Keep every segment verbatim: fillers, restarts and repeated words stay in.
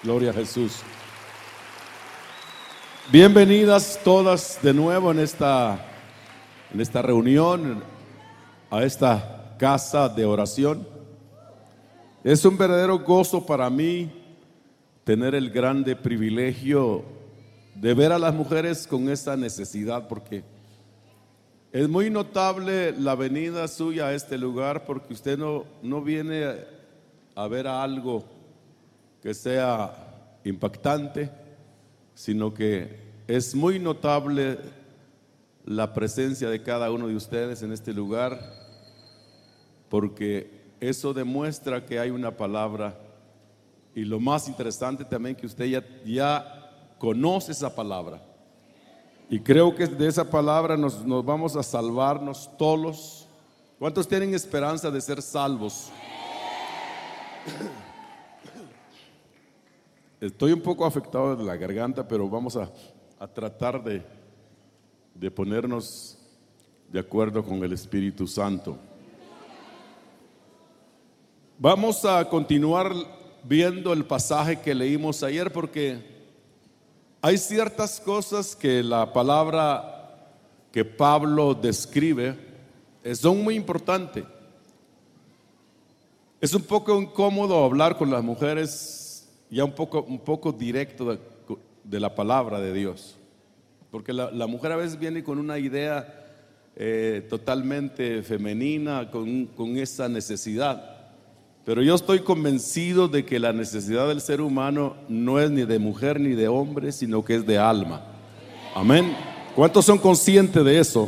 Gloria a Jesús. Bienvenidas todas de nuevo en esta, en esta reunión, a esta casa de oración. Es un verdadero gozo para mí tener el grande privilegio de ver a las mujeres con esa necesidad, porque es muy notable la venida suya a este lugar, porque usted no, no viene a ver a algo que sea impactante, sino que es muy notable la presencia de cada uno de ustedes en este lugar, porque eso demuestra que hay una palabra, y lo más interesante también que usted ya, ya conoce esa palabra, y creo que de esa palabra nos, nos vamos a salvarnos todos. ¿Cuántos tienen esperanza de ser salvos? Estoy un poco afectado de la garganta, pero vamos a, a tratar de, de ponernos de acuerdo con el Espíritu Santo. Vamos a continuar viendo el pasaje que leímos ayer, porque hay ciertas cosas que la palabra que Pablo describe son muy importantes. Es un poco incómodo hablar con las mujeres ya un poco, un poco directo de, de la palabra de Dios, porque la, la mujer a veces viene con una idea eh, totalmente femenina, con, con esa necesidad. Pero yo estoy convencido de que la necesidad del ser humano no es ni de mujer ni de hombre, sino que es de alma. Amén. ¿Cuántos son conscientes de eso?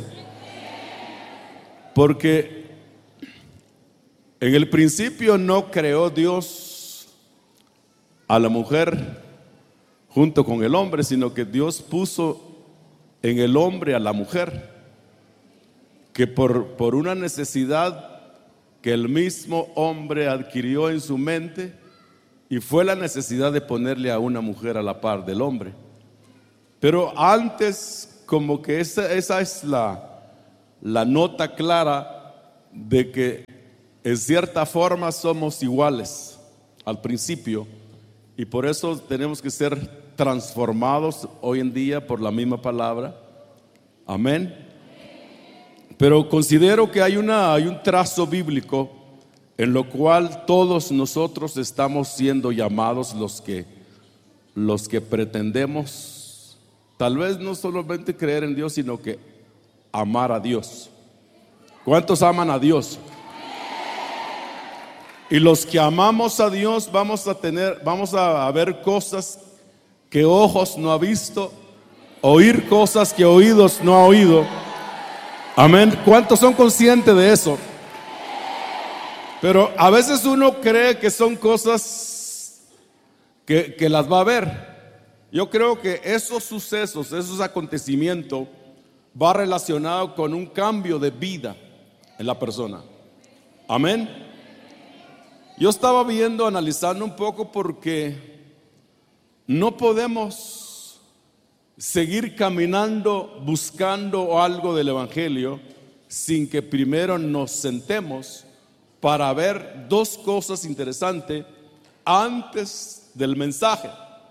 Porque en el principio no creó Dios a la mujer junto con el hombre, sino que Dios puso en el hombre a la mujer, que por, por una necesidad que el mismo hombre adquirió en su mente, y fue la necesidad de ponerle a una mujer a la par del hombre. Pero antes, como que esa, esa es la, la nota clara de que en cierta forma somos iguales al principio, y por eso tenemos que ser transformados hoy en día por la misma palabra. Amén. Pero considero que hay, una, hay un trazo bíblico en lo cual todos nosotros estamos siendo llamados, los que, los que pretendemos tal vez no solamente creer en Dios, sino que amar a Dios. ¿Cuántos aman a Dios? Y los que amamos a Dios vamos a tener, vamos a ver cosas que ojos no ha visto, oír cosas que oídos no ha oído. Amén. ¿Cuántos son conscientes de eso? Pero a veces uno cree que son cosas que, que las va a ver. Yo creo que esos sucesos, esos acontecimientos, va relacionado con un cambio de vida en la persona. Amén. Yo estaba viendo, analizando un poco, porque no podemos seguir caminando buscando algo del Evangelio sin que primero nos sentemos para ver dos cosas interesantes antes del mensaje.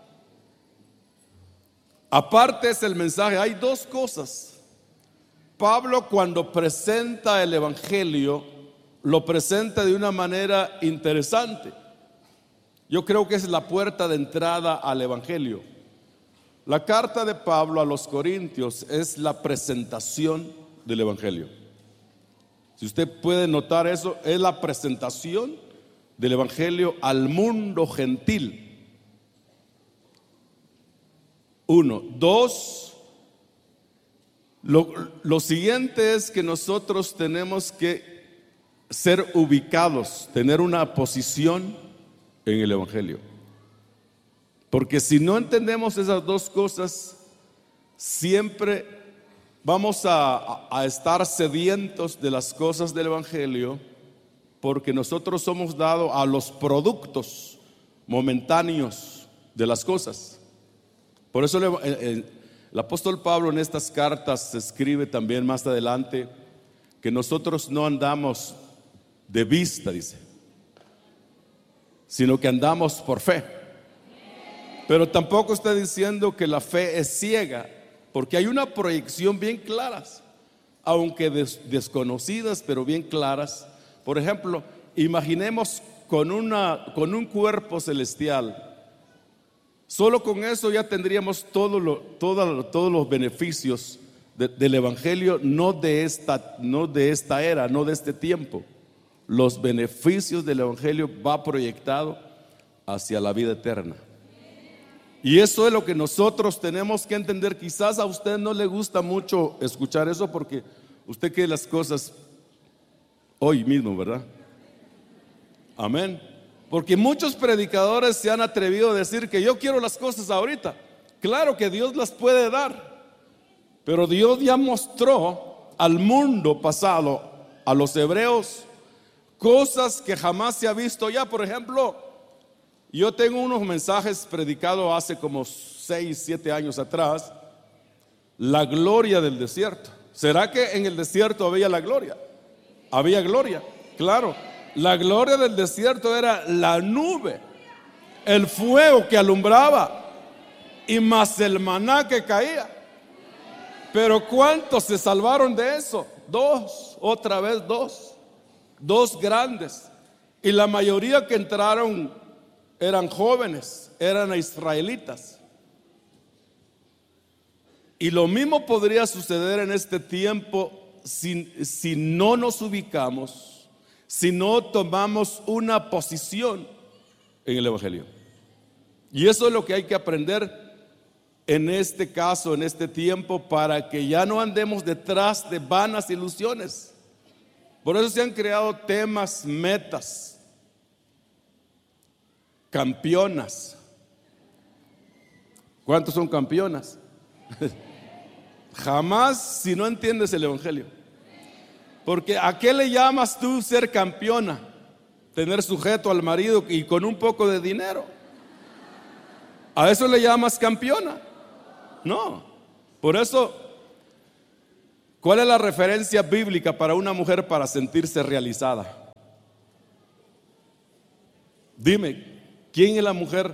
Aparte es el mensaje, hay dos cosas. Pablo, cuando presenta el Evangelio, lo presenta de una manera interesante. Yo creo que es la puerta de entrada al Evangelio. La carta de Pablo a los Corintios es la presentación del Evangelio. Si usted puede notar eso, es la presentación del Evangelio al mundo gentil. Uno. Dos, lo, lo siguiente es que nosotros tenemos que ser ubicados, tener una posición en el Evangelio. Porque si no entendemos esas dos cosas, siempre vamos a, a estar sedientos de las cosas del Evangelio, porque nosotros somos dados a los productos momentáneos de las cosas. Por eso el, el, el apóstol Pablo en estas cartas escribe también más adelante que nosotros no andamos de vista, dice, sino que andamos por fe. Pero tampoco está diciendo que la fe es ciega, porque hay una proyección bien claras, aunque des- desconocidas, pero bien claras. Por ejemplo, imaginemos con, una, con un cuerpo celestial. Solo con eso ya tendríamos todo lo, todo- todos los beneficios de- del Evangelio, no de, esta, no de esta era, no de este tiempo. Los beneficios del Evangelio va proyectado hacia la vida eterna. Y eso es lo que nosotros tenemos que entender. Quizás a usted no le gusta mucho escuchar eso porque usted quiere las cosas hoy mismo, ¿verdad? Amén. Porque muchos predicadores se han atrevido a decir que yo quiero las cosas ahorita. Claro que Dios las puede dar, pero Dios ya mostró al mundo pasado, a los hebreos, cosas que jamás se ha visto ya. Por ejemplo, yo tengo unos mensajes predicados hace como seis, siete años atrás. La gloria del desierto. ¿Será que en el desierto había la gloria? Había gloria, claro. La gloria del desierto era la nube, el fuego que alumbraba y más el maná que caía. Pero ¿cuántos se salvaron de eso? Dos, otra vez dos. Dos grandes. Y la mayoría que entraron eran jóvenes, eran israelitas. Y lo mismo podría suceder en este tiempo si, si no nos ubicamos, si no tomamos una posición en el Evangelio. Y eso es lo que hay que aprender en este caso, en este tiempo, para que ya no andemos detrás de vanas ilusiones. Por eso se han creado temas, metas, campeonas. ¿Cuántos son campeonas? Jamás si no entiendes el Evangelio. Porque ¿a qué le llamas tú ser campeona? Tener sujeto al marido y con un poco de dinero. ¿A eso le llamas campeona? No. Por eso, ¿cuál es la referencia bíblica para una mujer para sentirse realizada? Dime, ¿quién es la mujer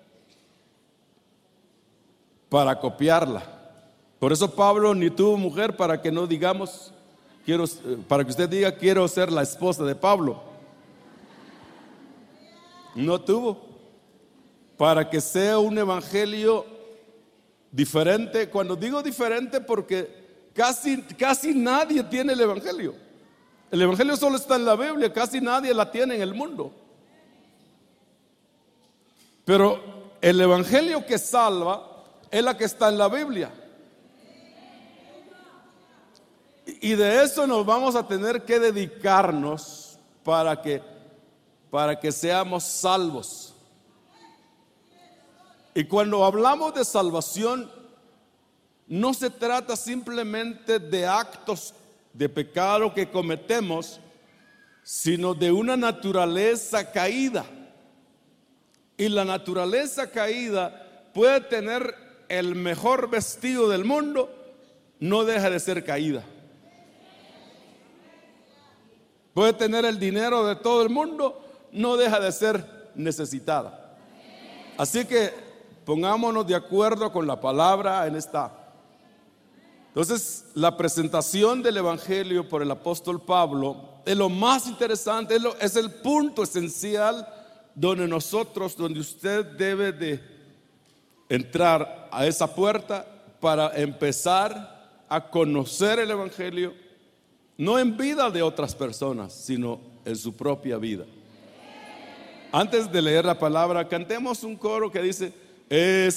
para copiarla? Por eso Pablo ni tuvo mujer, para que no digamos, quiero, para que usted diga quiero ser la esposa de Pablo. No tuvo. Para que sea un evangelio diferente. Cuando digo diferente, porque casi, casi nadie tiene el evangelio. El evangelio solo está en la Biblia, casi nadie la tiene en el mundo. Pero el evangelio que salva es la que está en la Biblia. Y de eso nos vamos a tener que dedicarnos para que, para que seamos salvos. Y cuando hablamos de salvación, no se trata simplemente de actos de pecado que cometemos, sino de una naturaleza caída. Y la naturaleza caída puede tener el mejor vestido del mundo, no deja de ser caída. Puede tener el dinero de todo el mundo, no deja de ser necesitada. Así que pongámonos de acuerdo con la palabra en esta. Entonces, la presentación del evangelio por el apóstol Pablo es lo más interesante, es, lo, es el punto esencial donde nosotros, donde usted debe de entrar a esa puerta para empezar a conocer el evangelio, no en vida de otras personas, sino en su propia vida. Antes de leer la palabra, cantemos un coro que dice: es